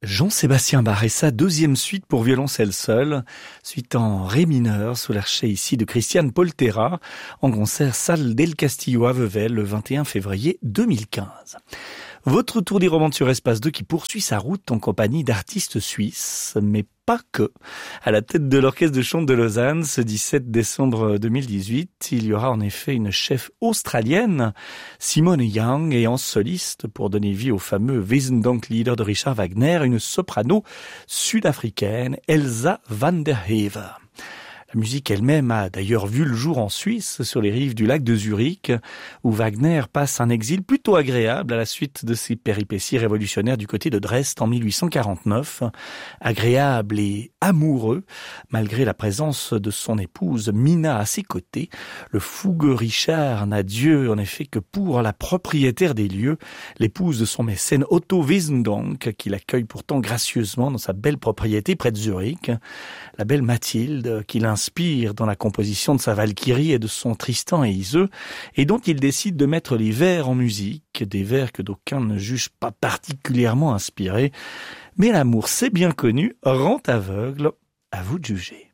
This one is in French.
Jean-Sébastien Bach et sa deuxième suite pour violoncelle seul, suite en ré mineur sous l'archet ici de Christian Poltera, en concert salle del Castillo à Vevey le 21 février 2015. Votre tour des romances sur Espace 2 qui poursuit sa route en compagnie d'artistes suisses, mais pas que. À la tête de l'Orchestre de Chambre de Lausanne, ce 17 décembre 2018, il y aura en effet une chef australienne, Simone Young, et en soliste, pour donner vie au fameux Wiesendank-Lieder de Richard Wagner, une soprano sud-africaine, Elsa van der Heever. La musique elle-même a d'ailleurs vu le jour en Suisse, sur les rives du lac de Zurich, où Wagner passe un exil plutôt agréable à la suite de ses péripéties révolutionnaires du côté de Dresde en 1849. Agréable et amoureux, malgré la présence de son épouse Mina à ses côtés. Le fougueux Richard n'a Dieu en effet que pour la propriétaire des lieux, l'épouse de son mécène Otto Wiesendank, qui l'accueille pourtant gracieusement dans sa belle propriété près de Zurich. La belle Mathilde, qui l'inspire dans la composition de sa Valkyrie et de son Tristan et Iseux, et dont il décide de mettre les vers en musique, des vers que d'aucuns ne jugent pas particulièrement inspirés. Mais l'amour, c'est bien connu, rend aveugle, à vous de juger.